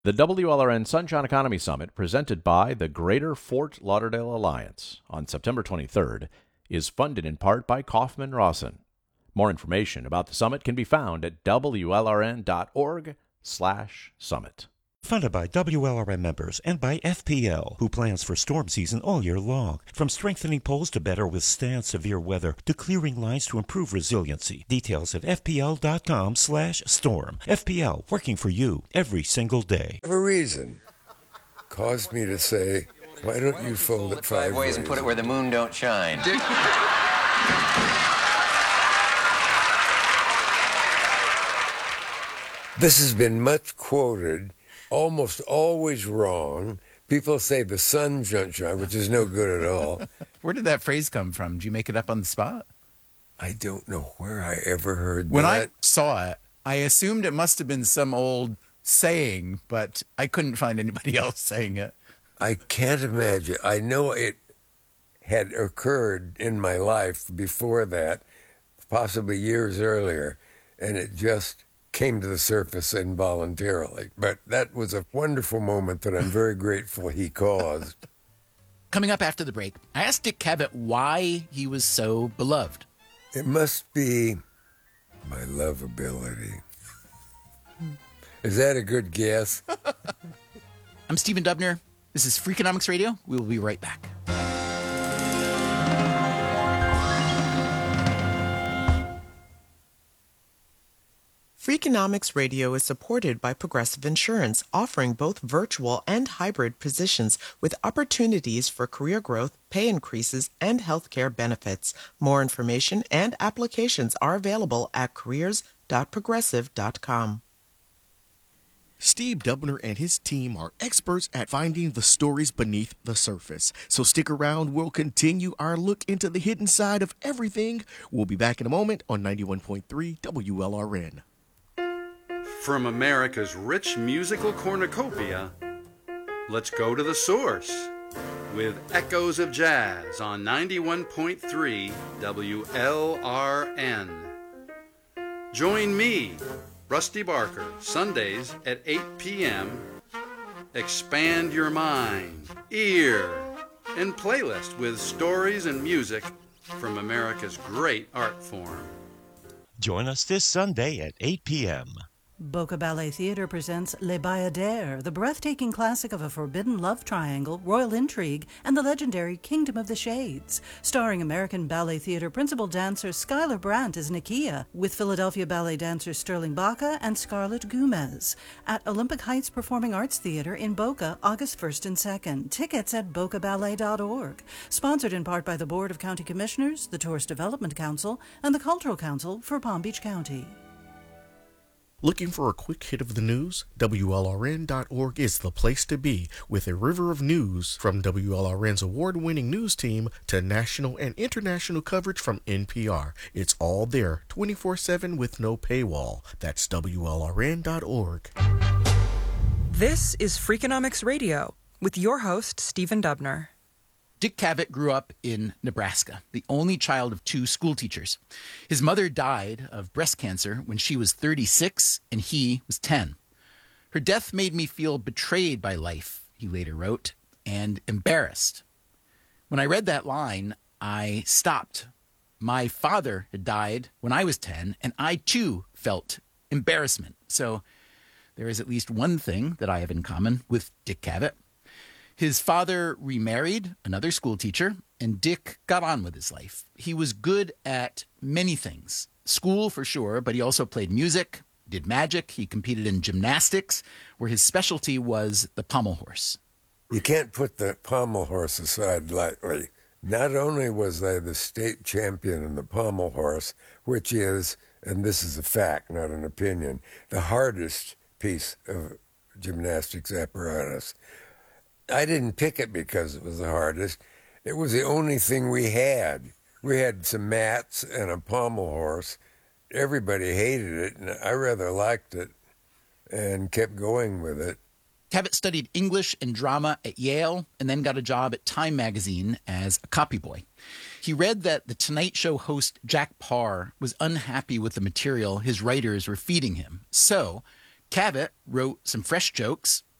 The WLRN Sunshine Economy Summit, presented by the Greater Fort Lauderdale Alliance on September 23rd, is funded in part by Kaufman Rawson. More information about the summit can be found at wlrn.org/summit. Funded by WLRN members and by FPL, who plans for storm season all year long. From strengthening poles to better withstand severe weather to clearing lines to improve resiliency. Details at fpl.com/storm. FPL, working for you every single day. A reason caused me to say, why don't you fold it 5 ways and put it where the moon don't shine? This has been much quoted, almost always wrong. People say the sun don't shine, which is no good at all. Where did that phrase come from? Did you make it up on the spot? I don't know where I ever heard when that. When I saw it, I assumed it must have been some old saying, but I couldn't find anybody else saying it. I can't imagine. I know it had occurred in my life before that, possibly years earlier, and it just came to the surface involuntarily. But that was a wonderful moment that I'm very grateful he caused. Coming up after the break, I asked Dick Cavett why he was so beloved. It must be my lovability. Is that a good guess? I'm Stephen Dubner. This is Freakonomics Radio. We will be right back. Freakonomics Radio is supported by Progressive Insurance, offering both virtual and hybrid positions with opportunities for career growth, pay increases, and healthcare benefits. More information and applications are available at careers.progressive.com. Steve Dubner and his team are experts at finding the stories beneath the surface. So stick around. We'll continue our look into the hidden side of everything. We'll be back in a moment on 91.3 WLRN. From America's rich musical cornucopia, let's go to the source with Echoes of Jazz on 91.3 WLRN. Join me, Rusty Barker, Sundays at 8 p.m. Expand your mind, ear, and playlist with stories and music from America's great art form. Join us this Sunday at 8 p.m. Boca Ballet Theatre presents Les Bayadères, the breathtaking classic of a forbidden love triangle, royal intrigue, and the legendary Kingdom of the Shades. Starring American Ballet Theatre principal dancer Skylar Brandt as Nakia, with Philadelphia ballet dancers Sterling Baca and Scarlett Gomez. At Olympic Heights Performing Arts Theatre in Boca, August 1st and 2nd. Tickets at bocaballet.org. Sponsored in part by the Board of County Commissioners, the Tourist Development Council, and the Cultural Council for Palm Beach County. Looking for a quick hit of the news? WLRN.org is the place to be, with a river of news from WLRN's award-winning news team to national and international coverage from NPR. It's all there, 24/7 with no paywall. That's WLRN.org. This is Freakonomics Radio with your host, Stephen Dubner. Dick Cavett grew up in Nebraska, the only child of 2 school teachers. His mother died of breast cancer when she was 36 and he was 10. Her death made me feel betrayed by life, he later wrote, and embarrassed. When I read that line, I stopped. My father had died when I was 10, and I too felt embarrassment. So there is at least one thing that I have in common with Dick Cavett. His father remarried another school teacher, and Dick got on with his life. He was good at many things. School, for sure, but he also played music, did magic. He competed in gymnastics, where his specialty was the pommel horse. You can't put the pommel horse aside lightly. Not only was I the state champion in the pommel horse, which is, and this is a fact, not an opinion, the hardest piece of gymnastics apparatus. I didn't pick it because it was the hardest. It was the only thing we had. We had some mats and a pommel horse. Everybody hated it, and I rather liked it and kept going with it. Cavett studied English and drama at Yale and then got a job at Time magazine as a copy boy. He read that the Tonight Show host Jack Paar was unhappy with the material his writers were feeding him. So Cavett wrote some fresh jokes,